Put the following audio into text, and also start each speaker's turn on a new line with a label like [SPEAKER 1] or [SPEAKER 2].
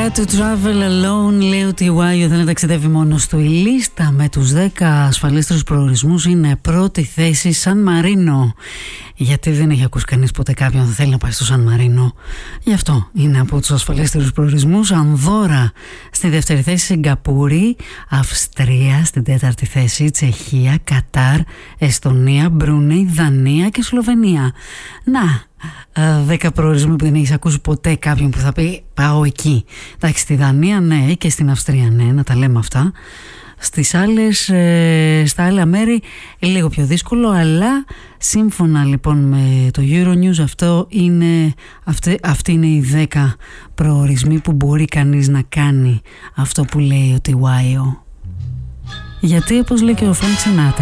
[SPEAKER 1] To travel alone, λέει ότι ο Άιο δεν ταξιδεύει μόνος του. Η λίστα με τους 10 ασφαλέστερους προορισμούς είναι πρώτη θέση Σαν Μαρίνο. Γιατί δεν έχει ακούσει κανείς ποτέ κάποιον που θέλει να πάει στο Σαν Μαρίνο. Γι' αυτό είναι από τους ασφαλέστερους προορισμούς. Ανδόρα στη δεύτερη θέση, Σιγκαπούρη, Αυστρία στην τέταρτη θέση, Τσεχία, Κατάρ, Εστονία, Μπρουνέι, Δανία και Σλοβενία. Να, 10 προορισμοί που δεν έχεις ακούσει ποτέ κάποιον που θα πει πάω εκεί. Εντάξει, στη Δανία ναι, και στην Αυστρία ναι, να τα λέμε αυτά. Στις άλλες, στα άλλα μέρη λίγο πιο δύσκολο, αλλά σύμφωνα λοιπόν με το Euronews αυτοί είναι οι 10 προορισμοί που μπορεί κανείς να κάνει αυτό που λέει ο Τιουάιο. Γιατί όπως λέει και ο Φρανκ Σινάτρα,